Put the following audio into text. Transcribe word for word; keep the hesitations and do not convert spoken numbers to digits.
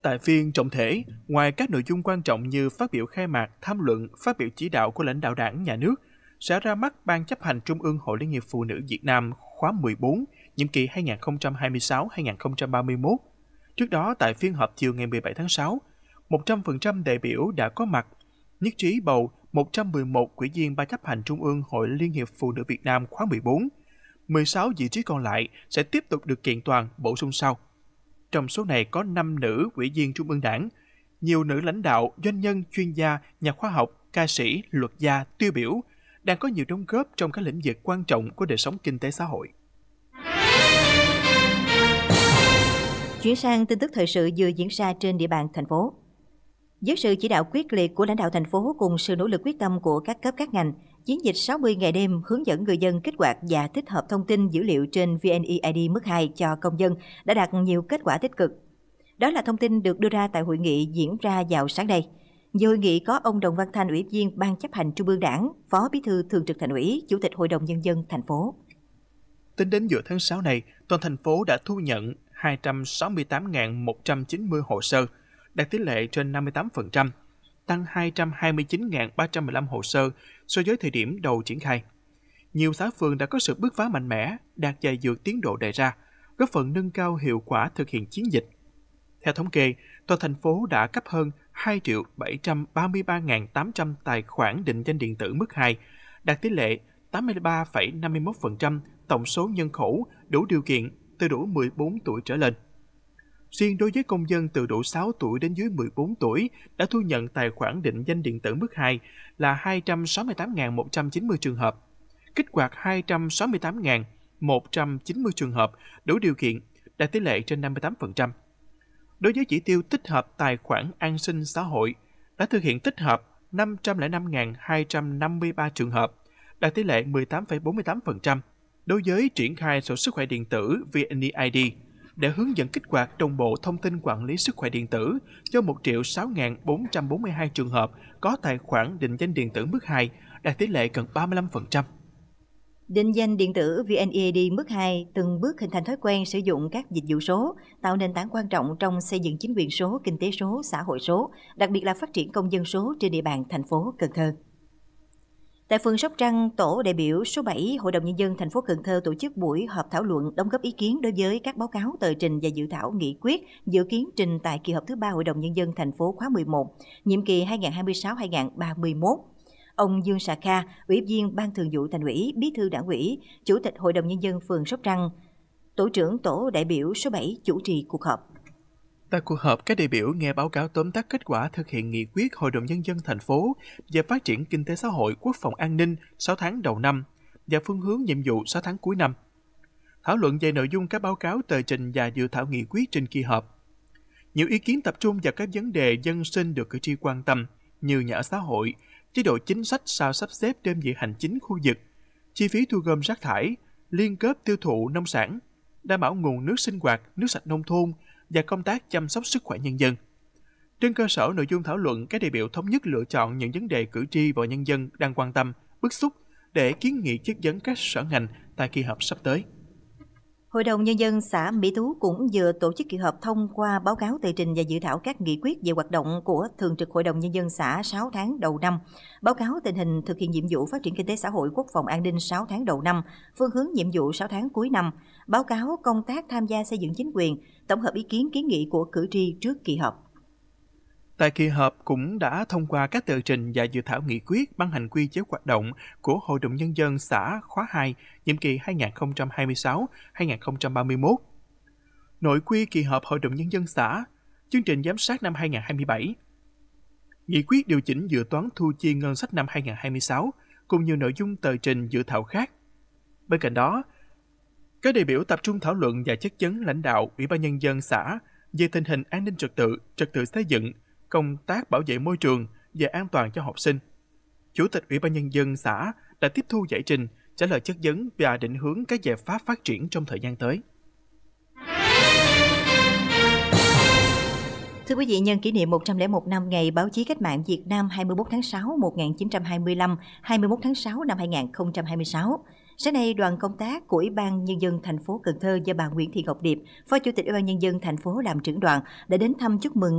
Tại phiên trọng thể, ngoài các nội dung quan trọng như phát biểu khai mạc, tham luận, phát biểu chỉ đạo của lãnh đạo Đảng, Nhà nước, sẽ ra mắt Ban chấp hành Trung ương Hội Liên hiệp Phụ nữ Việt Nam khóa mười bốn, nhiệm kỳ hai nghìn không trăm hai mươi sáu đến hai nghìn không trăm ba mươi mốt. Trước đó, tại phiên họp chiều ngày mười bảy tháng sáu, một trăm phần trăm đại biểu đã có mặt, nhất trí bầu một trăm mười một ủy viên Ban chấp hành Trung ương Hội Liên hiệp Phụ nữ Việt Nam khóa mười bốn. mười sáu vị trí còn lại sẽ tiếp tục được kiện toàn bổ sung sau. Trong số này có năm nữ ủy viên Trung ương Đảng, nhiều nữ lãnh đạo, doanh nhân, chuyên gia, nhà khoa học, ca sĩ, luật gia, tiêu biểu, đang có nhiều đóng góp trong các lĩnh vực quan trọng của đời sống kinh tế xã hội. Chuyển sang tin tức thời sự vừa diễn ra trên địa bàn thành phố. Với sự chỉ đạo quyết liệt của lãnh đạo thành phố cùng sự nỗ lực quyết tâm của các cấp các ngành, chiến dịch sáu mươi ngày đêm hướng dẫn người dân kích hoạt và tích hợp thông tin dữ liệu trên vê en e i đê mức hai cho công dân đã đạt nhiều kết quả tích cực. Đó là thông tin được đưa ra tại hội nghị diễn ra vào sáng nay. Dự hội nghị có ông Đồng Văn Thanh, Ủy viên Ban chấp hành Trung ương Đảng, Phó Bí thư Thường trực Thành ủy, Chủ tịch Hội đồng Nhân dân thành phố. Tính đến giữa tháng sáu này, toàn thành phố đã thu nhận hai trăm sáu mươi tám nghìn một trăm chín mươi hồ sơ, đạt tỷ lệ trên năm mươi tám phần trăm, tăng hai trăm hai mươi chín nghìn ba trăm mười lăm hồ sơ so với thời điểm đầu triển khai. Nhiều xã phường đã có sự bứt phá mạnh mẽ, đạt và vượt tiến độ đề ra, góp phần nâng cao hiệu quả thực hiện chiến dịch. Theo thống kê, toàn thành phố đã cấp hơn hai triệu bảy trăm ba mươi ba nghìn tám trăm tài khoản định danh điện tử mức hai, đạt tỷ lệ tám mươi ba phẩy năm mươi mốt phần trăm tổng số nhân khẩu đủ điều kiện từ đủ mười bốn tuổi trở lên. Riêng đối với công dân từ đủ sáu tuổi đến dưới mười bốn tuổi đã thu nhận tài khoản định danh điện tử mức hai là hai trăm sáu mươi tám nghìn một trăm chín mươi trường hợp, kích hoạt hai trăm sáu mươi tám nghìn một trăm chín mươi trường hợp đủ điều kiện, đạt tỷ lệ trên năm mươi tám phần trăm. Đối với chỉ tiêu tích hợp tài khoản an sinh xã hội, đã thực hiện tích hợp năm trăm lẻ năm nghìn hai trăm năm mươi ba trường hợp, đạt tỷ lệ mười tám phẩy bốn mươi tám phần trăm. Đối với triển khai sổ sức khỏe điện tử vê en e i đê, để hướng dẫn kích hoạt đồng bộ thông tin quản lý sức khỏe điện tử cho một triệu sáu nghìn bốn trăm bốn mươi hai trường hợp có tài khoản định danh điện tử mức hai, đạt tỷ lệ gần ba mươi lăm phần trăm. Định danh điện tử vê en e i đê mức hai từng bước hình thành thói quen sử dụng các dịch vụ số, tạo nền tảng quan trọng trong xây dựng chính quyền số, kinh tế số, xã hội số, đặc biệt là phát triển công dân số trên địa bàn thành phố Cần Thơ. Tại phường Sóc Trăng, tổ đại biểu số bảy Hội đồng Nhân dân thành phố Cần Thơ tổ chức buổi họp thảo luận đóng góp ý kiến đối với các báo cáo tờ trình và dự thảo nghị quyết dự kiến trình tại kỳ họp thứ ba Hội đồng Nhân dân thành phố khóa mười một, nhiệm kỳ hai nghìn không trăm hai mươi sáu đến hai nghìn không trăm ba mươi mốt. Ông Dương Sà Kha, Ủy viên Ban Thường vụ Thành ủy, Bí thư Đảng ủy, Chủ tịch Hội đồng Nhân dân phường Sóc Trăng, Tổ trưởng Tổ đại biểu số bảy chủ trì cuộc họp. Tại cuộc họp, các đại biểu nghe báo cáo tóm tắt kết quả thực hiện nghị quyết Hội đồng Nhân dân thành phố về phát triển kinh tế xã hội, quốc phòng an ninh sáu tháng đầu năm và phương hướng nhiệm vụ sáu tháng cuối năm. Thảo luận về nội dung các báo cáo tờ trình và dự thảo nghị quyết trên kỳ họp. Nhiều ý kiến tập trung vào các vấn đề dân sinh được cử tri quan tâm như nhà ở xã hội, chế độ chính sách sao sắp xếp đơn vị hành chính khu vực, chi phí thu gom rác thải, liên kết tiêu thụ nông sản, đảm bảo nguồn nước sinh hoạt, nước sạch nông thôn và công tác chăm sóc sức khỏe nhân dân. Trên cơ sở nội dung thảo luận, các đại biểu thống nhất lựa chọn những vấn đề cử tri và nhân dân đang quan tâm, bức xúc để kiến nghị chất vấn các sở ngành tại kỳ họp sắp tới. Hội đồng Nhân dân xã Mỹ Tú cũng vừa tổ chức kỳ họp thông qua báo cáo tờ trình và dự thảo các nghị quyết về hoạt động của Thường trực Hội đồng Nhân dân xã sáu tháng đầu năm, báo cáo tình hình thực hiện nhiệm vụ phát triển kinh tế xã hội, quốc phòng an ninh sáu tháng đầu năm, phương hướng nhiệm vụ sáu tháng cuối năm, báo cáo công tác tham gia xây dựng chính quyền, tổng hợp ý kiến kiến nghị của cử tri trước kỳ họp. Tại kỳ họp cũng đã thông qua các tờ trình và dự thảo nghị quyết ban hành quy chế hoạt động của Hội đồng Nhân dân xã khóa hai, nhiệm kỳ hai nghìn không trăm hai mươi sáu đến hai nghìn không trăm ba mươi mốt. Nội quy kỳ họp Hội đồng Nhân dân xã, chương trình giám sát năm hai nghìn không trăm hai mươi bảy, nghị quyết điều chỉnh dự toán thu chi ngân sách năm hai nghìn không trăm hai mươi sáu, cùng nhiều nội dung tờ trình dự thảo khác. Bên cạnh đó, các đại biểu tập trung thảo luận và chất vấn lãnh đạo Ủy ban Nhân dân xã về tình hình an ninh trật tự, trật tự xây dựng, công tác bảo vệ môi trường và an toàn cho học sinh. Chủ tịch Ủy ban Nhân dân xã đã tiếp thu giải trình, trả lời chất vấn và định hướng các giải pháp phát triển trong thời gian tới. Thưa quý vị, nhân kỷ niệm một trăm lẻ một năm ngày báo chí cách mạng Việt Nam hai mươi mốt tháng sáu một nghìn chín trăm hai mươi lăm, hai mươi mốt tháng sáu năm hai nghìn không trăm hai mươi sáu, sáng nay đoàn công tác của Ủy ban Nhân dân thành phố Cần Thơ do bà Nguyễn Thị Ngọc Điệp, Phó Chủ tịch Ủy ban Nhân dân thành phố làm trưởng đoàn đã đến thăm chúc mừng